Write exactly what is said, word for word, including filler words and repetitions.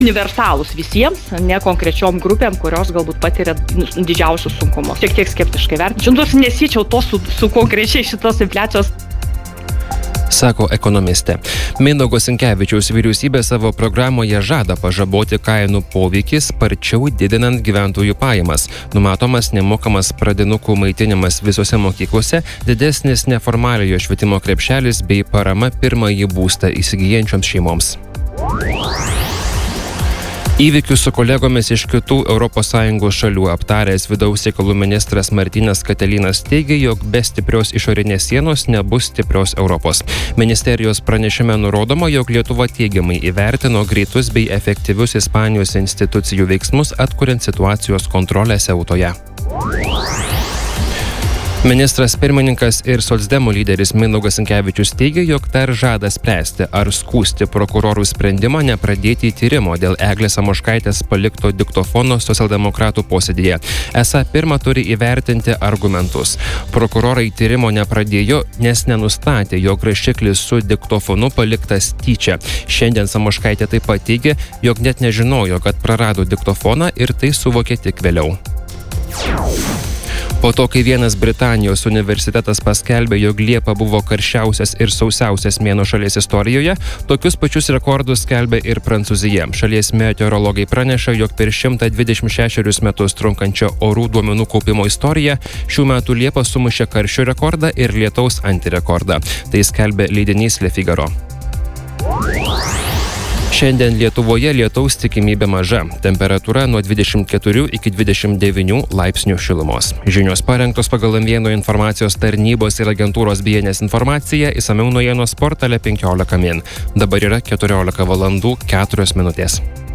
universalūs visiems, ne konkrečiom grupėm, kurios galbūt patiria didžiausius sunkumus. Šiek tiek skeptiškai vertinčiau, nors nesiečiau to su, su konkrečiai šitos infliacijos. Sako ekonomistė. Mindaugo Sinkevičiaus vyriausybė savo programoje žada pažaboti kainų poveikį sparčiau didinant gyventojų pajamas. Numatomas nemokamas pradinukų maitinimas visose mokyklose, didesnis neformaliojo švietimo krepšelis bei parama pirmąjį būstą įsigyjančioms šeimoms. Įvykius su kolegomis iš kitų Europos Sąjungos šalių aptaręs vidaus reikalų ministras Martynas Katilinas teigė, jog be stiprios išorinės sienos nebus stiprios Europos. Ministerijos pranešime nurodoma, jog Lietuva teigiamai įvertino greitus bei efektyvius Ispanijos institucijų veiksmus atkuriant situacijos kontrolę Siautoje. Ministras pirmininkas ir socdemų lyderis Mindaugas Sinkevičius teigia, jog dar žada spręsti, ar skųsti prokurorų sprendimą nepradėti tyrimo dėl Eglės Samoškaitės palikto diktofono socialdemokratų posėdėje. Esą pirma turi įvertinti argumentus. Prokurorai tyrimo nepradėjo, nes nenustatė, jog rašiklis su diktofonu paliktas tyčia. Šiandien Samoškaitė taip pat teigia, jog net nežinojo, kad prarado diktofoną ir tai suvokė tik vėliau. Po to, kai vienas Britanijos universitetas paskelbė, jog Liepa buvo karščiausias ir sausiausias mėnuo šalies istorijoje, tokius pačius rekordus skelbė ir Prancūzija. Šalies meteorologai praneša, jog per šimtą dvidešimt šešerius metus trunkančią orų duomenų kaupimo istoriją šių metų Liepa sumušė karščio rekordą ir lietaus antirekordą. Tai skelbė leidinys Le Figaro. Šiandien Lietuvoje lietaus tikimybė maža. Temperatūra nuo dvidešimt keturių iki dvidešimt devynių laipsnių šilumos. Žinios parengtos pagal M vieno informacijos tarnybos ir agentūros B N S informaciją, išsamiau naujienos portale penkiolika min. Dabar yra keturiolika valandų keturios minutės.